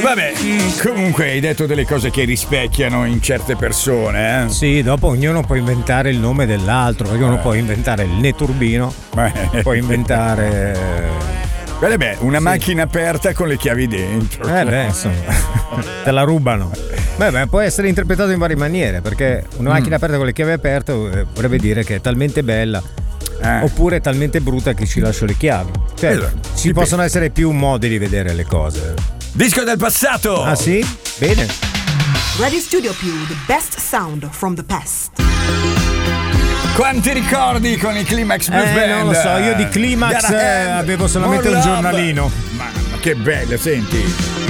Vabbè, comunque hai detto delle cose che rispecchiano in certe persone, Sì, dopo ognuno può inventare il nome dell'altro, perché uno può inventare il neturbino, può inventare... Beh, una macchina aperta con le chiavi dentro. Insomma, te la rubano. Beh, può essere interpretato in varie maniere, perché una macchina aperta con le chiavi aperte vorrebbe dire che è talmente bella oppure talmente brutta che ci lascio le chiavi. Cioè, ci possono essere più modi di vedere le cose. Disco del passato! Ah sì? Bene. Radio Studio Più, the best sound from the past. Quanti ricordi con i Climax Blues Band? Non lo so, io di Climax avevo solamente un giornalino. Ma che bello, senti.